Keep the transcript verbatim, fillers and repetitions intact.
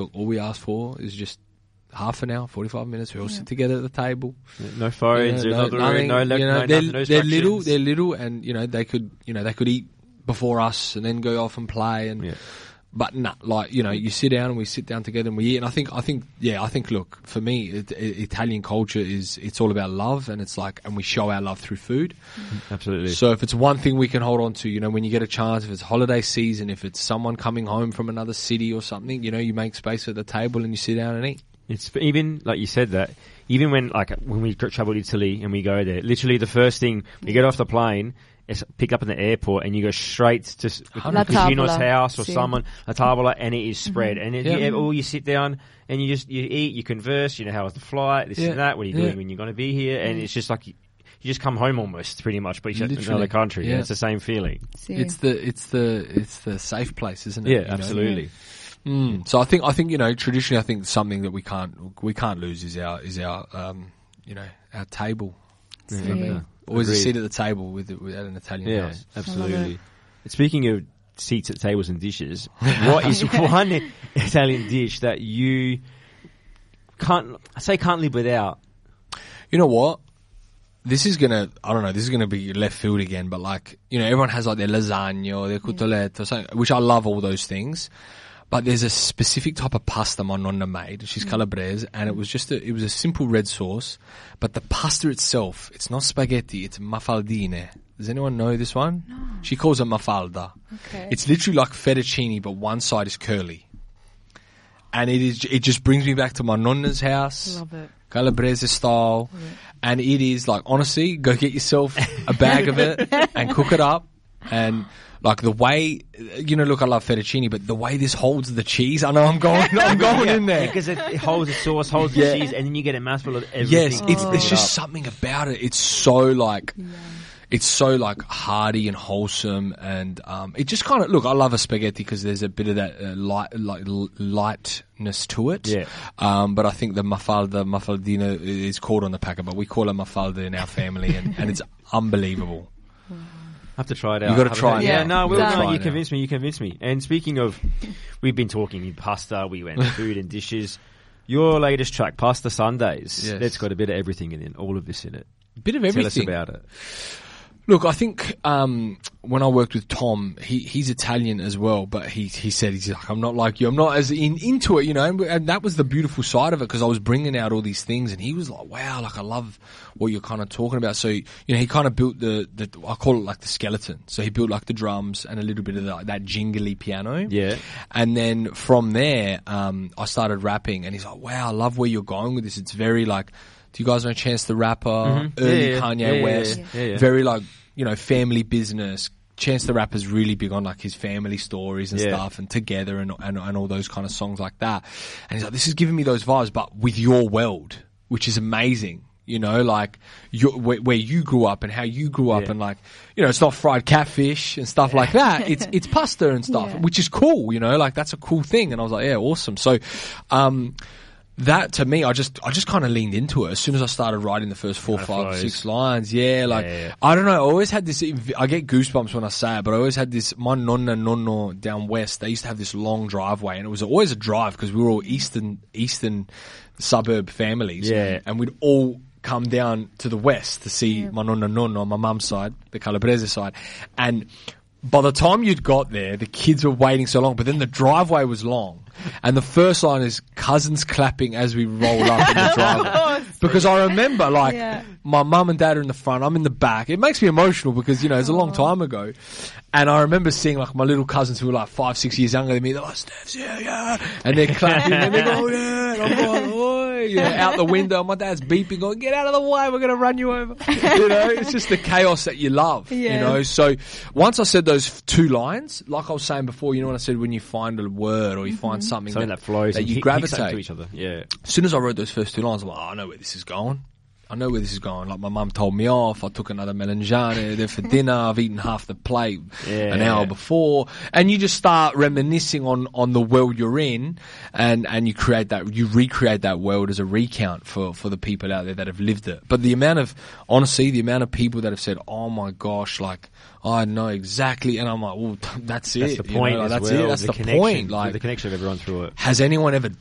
all we ask for is just half an hour, forty-five minutes. We all yeah. sit together at the table. No phones, you know, no, nothing, no, no, you know, no, they're, nothing, no they're little, they're little, and you know they could, you know, they could eat before us and then go off and play. And yeah. but nah, like you know, you sit down and we sit down together and we eat. And I think, I think, yeah, I think. Look, for me, it, it, Italian culture is it's all about love, and it's like, and we show our love through food. Mm-hmm. Absolutely. So if it's one thing we can hold on to, you know, when you get a chance, if it's holiday season, if it's someone coming home from another city or something, you know, you make space at the table and you sit down and eat. It's even, like you said that, even when, like, when we travel to Italy and we go there, literally the first thing, we get off the plane, is pick up in the airport and you go straight to Cugino's house or sí. someone, a tavola, and it is spread. Mm-hmm. And it, yeah. you, all you sit down and you just, you eat, you converse, you know, how was the flight, this yeah. and that, what are you doing yeah. when you're going to be here? And it's just like, you, you just come home almost, pretty much, but you're in another country. Yeah. And it's the same feeling. Sí. It's the, it's the, it's the safe place, isn't it? Yeah, absolutely. Know? Mm. So I think, I think, you know, traditionally I think something that we can't, we can't lose is our, is our, um, you know, our table. Yeah. Yeah. Always Agreed. A seat at the table with, with at an Italian yeah, house. Absolutely. Speaking of seats at tables and dishes, what is one Italian dish that you can't, I say can't live without? You know what? This is gonna, I don't know, this is gonna be left field again, but like, you know, everyone has like their lasagna or their cotoletta, yeah. which I love all those things. But there's a specific type of pasta my nonna made. She's calabrese, and it was just a, it was a simple red sauce. But the pasta itself, it's not spaghetti, it's mafaldine. Does anyone know this one? No. She calls it mafalda. Okay. It's literally like fettuccine, but one side is curly. And it is, it just brings me back to my nonna's house. Love it. Calabrese style. Yeah. And it is like, honestly, go get yourself a bag of it and cook it up. And like the way, you know, look, I love fettuccine, but the way this holds the cheese, I know I'm going, I'm going yeah, in there. Because it, it holds the sauce, holds yeah. the cheese, and then you get a mouthful of everything. Yes, it's, oh. there's just something about it. It's so like, yeah. it's so like hearty and wholesome, and um, it just kind of, look, I love a spaghetti because there's a bit of that uh, light, like lightness to it. Yeah. Um, but I think the mafalda, mafaldina is called on the packet, but we call it mafalda in our family, and, and it's unbelievable. Wow. Have to try it out. You got to try it. Yeah, out. no, we'll, no, you it convinced out. me. You convinced me. And speaking of, we've been talking pasta. We went food and dishes. Your latest track, Pasta Sundays. Yes. That's got a bit of everything in it. All of this in it. A bit of everything. Tell us about it. Look, I think um, when I worked with Tom, he, he's Italian as well, but he he said, he's like, I'm not like you. I'm not as in, into it, you know, and, and that was the beautiful side of it because I was bringing out all these things, and he was like, wow, like I love what you're kind of talking about. So, you know, he kind of built the, the, I call it like the skeleton. So he built like the drums and a little bit of the, that jingly piano. Yeah. And then from there, um, I started rapping, and he's like, wow, I love where you're going with this. It's very like, do you guys know Chance the Rapper, mm-hmm. early yeah, Kanye yeah, West, yeah, yeah, yeah. very like, you know, family business. Chance the Rapper's really big on like his family stories and yeah. stuff, and Together and, and and all those kind of songs like that. And he's like, this is giving me those vibes, but with your world, which is amazing. You know, like your, where, where you grew up and how you grew up, yeah. and like, you know, it's not fried catfish and stuff like that. It's it's pasta and stuff, yeah. which is cool. You know, like that's a cool thing. And I was like, yeah, awesome. So, um. That to me, I just I just kind of leaned into it as soon as I started writing the first four, five, six lines. Yeah, like yeah, yeah. I don't know. I always had this. I get goosebumps when I say it, but I always had this. My nonna nonno down west, they used to have this long driveway, and it was always a drive because we were all eastern eastern suburb families. Yeah, and we'd all come down to the west to see yeah. my nonna nonno on my mum's side, the Calabrese side, and by the time you'd got there, the kids were waiting so long, but then the driveway was long. And the first line is cousins clapping as we roll up in the driveway. Because I remember, like, yeah. my mum and dad are in the front, I'm in the back. It makes me emotional because, you know, it's a long time ago. And I remember seeing, like, my little cousins who were, like, five, six years younger than me. They're like, Steph's here, yeah. And they're clapping and they go, yeah. And I'm going, oi. You know, out the window. My dad's beeping, going, get out of the way. We're going to run you over. You know, it's just the chaos that you love, yeah. you know. So once I said those two lines, like I was saying before, you know what I said, when you find a word or you mm-hmm. find something, something that, that flows that and you hit, gravitate to each other. Yeah. As soon as I wrote those first two lines, I'm like, oh, I know where this is going. I know where this is going. Like, my mum told me off. I took another melanzane there for dinner. I've eaten half the plate yeah. an hour before. And you just start reminiscing on, on the world you're in, and, and you create that, you recreate that world as a recount for, for the people out there that have lived it. But the amount of, honestly, the amount of people that have said, oh my gosh, like, I know exactly. And I'm like, well, that's it. That's the point. You know, like, as that's well. it. That's the, the connection, point. Like, the connection of everyone through it. Has anyone ever